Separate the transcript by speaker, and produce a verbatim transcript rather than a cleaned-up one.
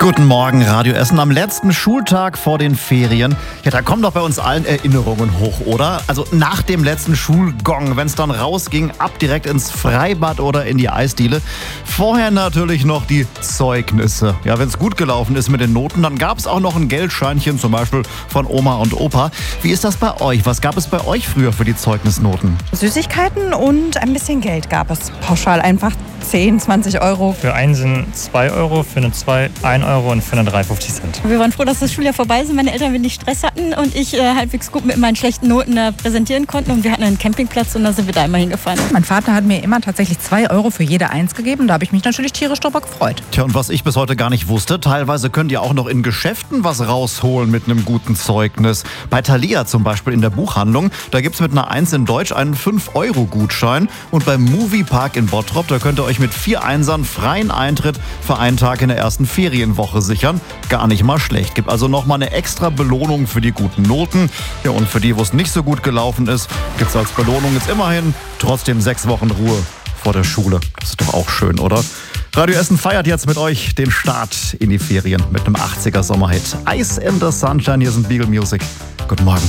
Speaker 1: Guten Morgen, Radio Essen. Am letzten Schultag vor den Ferien. Ja, da kommen doch bei uns allen Erinnerungen hoch, oder? Also nach dem letzten Schulgong, wenn es dann rausging, ab direkt ins Freibad oder in die Eisdiele. Vorher natürlich noch die Zeugnisse. Ja, wenn es gut gelaufen ist mit den Noten, dann gab es auch noch ein Geldscheinchen, zum Beispiel von Oma und Opa. Wie ist das bei euch? Was gab es bei euch früher für die Zeugnisnoten?
Speaker 2: Süßigkeiten und ein bisschen Geld gab es. Pauschal einfach zehn, zwanzig Euro.
Speaker 3: Für einen sind zwei Euro, für eine zwei ein Euro und für eine drei fünfzig Cent.
Speaker 4: Wir waren froh, dass das Schuljahr vorbei ist und meine Eltern wenig Stress hatten und ich äh, halbwegs gut mit meinen schlechten Noten äh, präsentieren konnten. Und wir hatten einen Campingplatz und da sind wir da immer hingefahren.
Speaker 2: Mein Vater hat mir immer tatsächlich zwei Euro für jede Eins gegeben. Da habe ich mich natürlich tierisch drüber gefreut.
Speaker 1: Tja, und was ich bis heute gar nicht wusste, teilweise könnt ihr auch noch in Geschäften was rausholen mit einem guten Zeugnis. Bei Thalia zum Beispiel in der Buchhandlung, da gibt es mit einer Eins in Deutsch einen fünf Euro Gutschein. Und beim Moviepark in Bottrop, da könnt ihr euch mit vier Einsern freien Eintritt für einen Tag in der ersten Ferienwoche sichern. Gar nicht mal schlecht. Gibt also nochmal eine extra Belohnung für die guten Noten. Ja, und für die, wo es nicht so gut gelaufen ist, gibt es als Belohnung jetzt immerhin trotzdem sechs Wochen Ruhe vor der Schule. Das ist doch auch schön, oder? Radio Essen feiert jetzt mit euch den Start in die Ferien mit einem achtziger Sommerhit. Ice in the Sunshine, hier sind Beagle Music. Guten Morgen.